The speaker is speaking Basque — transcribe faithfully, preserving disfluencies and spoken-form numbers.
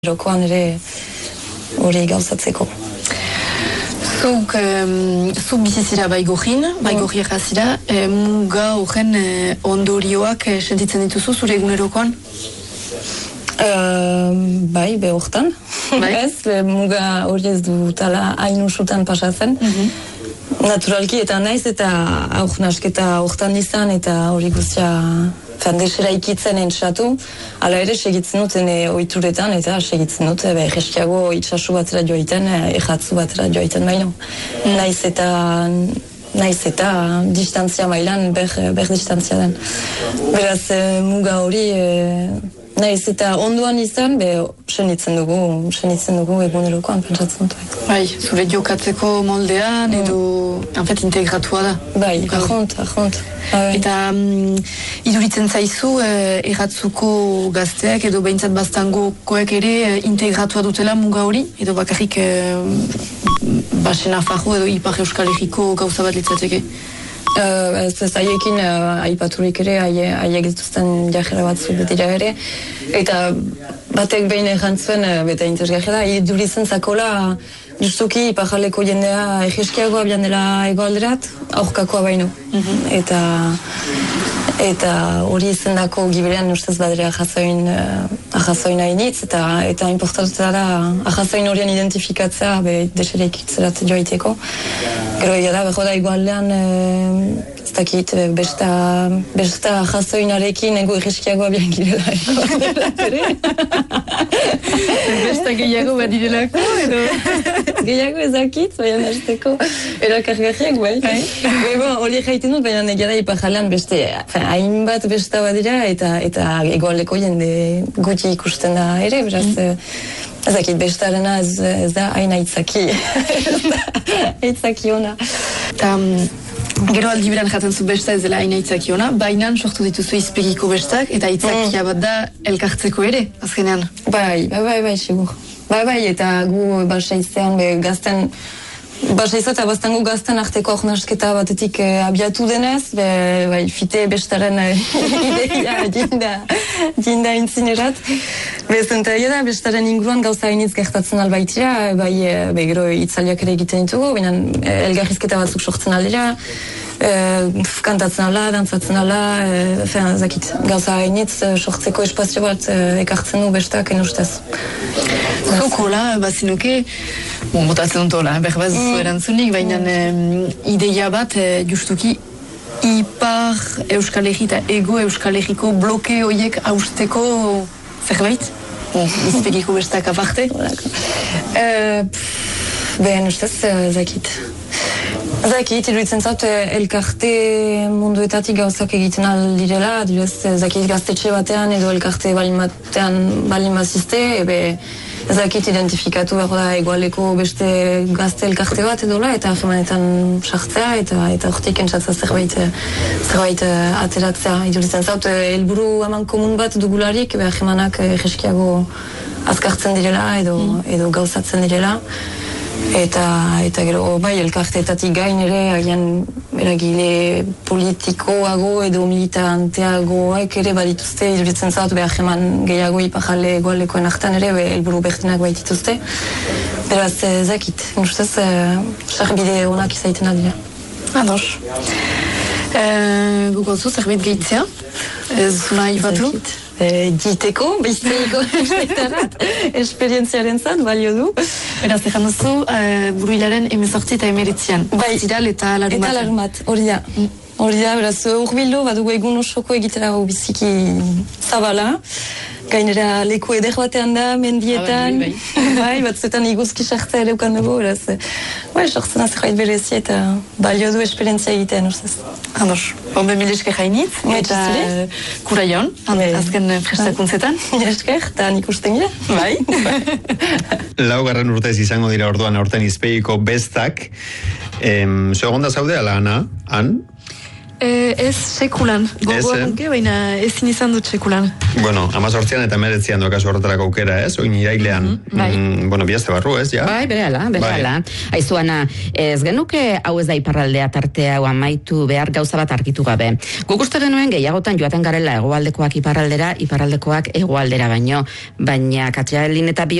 Erokoan ere hori gauzatzeko. Zuk, um, zu bizizira baigorrin, baigorri errazira, e, muga horren e, ondorioak e, sentitzen dituzu zure egunerokoan? Uh, bai, be hortan. Bai? Ez, be, muga hori ez dutala hain usutan pasatzen. Mm-hmm. Naturalki eta naiz eta aur nasketa hortan izan eta hori guztia desera ikitzen entzatu, ala ere segitzen duten e, oituretan eta segitzen dut, be, jeskiago itxasu batera joaiten, erratzu batera joaiten baino. Mm. Naiz eta naiz eta distantzia mailan ber, ber distantzia den. Beraz, e, muga hori e, naiz eta onduan izan, be, senitzen dugu, senitzen dugu egunerokoan pentsatzen dut. Bai, zure jokatzeko moldean edo, mm. en fait, integratua da. Bai, ahont, ahont. Eta um, iduritzen zaizu eh, erratzuko gazteak edo behintzat baztangokoek ere eh, integratua dutela muga hori edo bakarrik eh, basena fajo edo ipar euskal herriko gauza bat litzateke? Uh, ez ez haiekin uh, aipaturik ere haiek dituzten jajera batzuk dira ere eta batek behin erantzuen uh, beta interesgarria da iduritzen zakola justuki ipajaleko jendea egiskiagoa bian dela egoalderat aurkakoa baino. Mm-hmm. eta eta hori izendako giberean ustez badera ahazoin uh, ahazoin hainitz eta eta importantea da ahazoin horien identifikatzea be desereik itzerat joaiteko gero egia da beho da egoaldean uh, ez dakit besta besta ahazoinarekin ego egiskiagoa bian girela egoalderat ere besta gehiago badirelako edo gehiago ezakit baina esteko erakargarriak bai bai hori jaiten dut baina egia da ipajalean beste hainbat besta badira eta eta egoaldeko jende gutxi ikusten da ere, beraz mm. ezakit bestarena ez, ez da hain aitzaki aitzaki ona. Eta um, gero aldi beran jaten zu besta ez dela hain aitzaki ona, baina sortu dituzu izpegiko bestak eta aitzakia mm. bat da elkartzeko ere, azkenean. Bai, bai, bai, bai, sigur. Bai, bai, eta gu basa iztean be gazten Basa izan eta baztango gazten arteko aurnasketa batetik eh, abiatu denez, be, bai, fite bestaren eh, ideia jinda, jinda intzinerat. Bezenta da, bestaren inguruan gauza hainitz gertatzen albaitira, bai, eh, be, gero itzaliak ere egiten ditugu, baina eh, elgarrizketa batzuk sortzen aldera, eh, kantatzen ala, dantzatzen ala, eh, fean, zakit, gauza hainitz eh, sortzeko espazio bat eh, ekartzen du bestak enustez. Zokola, bazinuke, bon, botatzen dutola, berbaz mm. erantzunik, baina mm. ideia bat, e, justuki, ipar Euskal Herri eta ego Euskal Herriko bloke horiek hausteko zerbait? Bon, izpegiko bestak aparte? uh, Behen ustez, zakit. Zakit, iruditzen zaut, elkarte munduetatik gauzak egiten aldirela, adibidez, zakit gaztetxe batean edo elkarte balin batean balin bazizte, ebe zakit identifikatu behar da egualeko beste gazte elkarte bat edola eta ahemanetan sartzea eta eta hortik entzatza zerbait zerbait ateratzea. Iruditzen zaut, helburu haman komun bat dugularik, ebe ahemanak jeskiago azkartzen direla edo, edo gauzatzen direla. Eta, eta gero, bai, elkarteetatik gain ere, agian eragile politikoago edo militanteagoak ere badituzte, iruditzen zaut, behar eman gehiago ipajale egoalekoen hartan ere, be, helburu bertinak baitituzte. Beraz, zakit, ustez, sarbide honak izaiten adila. Ados. E, Gugozu, zerbait gehitzea? Ez zuna ipatu? E, Giteko, bizteiko esperientziaren zan, balio du. Beraz, ezan duzu, uh, buruilaren emezortzi eta emeritzian. Bai, ziral eta larumat. Eta larumat, hori da. Mm. Hori da, beraz, urbildu, badugu egun osoko egitera biziki zabala. Gainera leku eder batean da, mendietan. Ah, bai, bai. Bai, batzuetan iguzki sartzea ere ukan dugu, beraz. Bai, sortzen azerrait berezi eta balio du esperientzia egitean, ustez. Handos, bombe mileske jainitz, eta kuraion, azken prestakuntzetan. Milesker, eta nik usten gira. Bai. Laugarren urtez izango dira orduan aurten izpegiko bestak. Em, Zo egonda zaude, ala, Ana? Han? E, ez sekulan, gogoa nuke, baina ezin izan dut sekulan. Bueno, amazortzian eta meretzian dokazu horretarako aukera, ez? Oin irailean, mm-hmm, bai. mm, bueno, bihazte barru, ez, ja? Bai, berehala, berehala. Bai. Aizuana, ez genuke hau ez da iparraldea tartea hau amaitu behar gauza bat argitu gabe. Guk uste genuen gehiagotan joaten garela hegoaldekoak iparraldera, iparraldekoak hegoaldera baino, baina Katxalin eta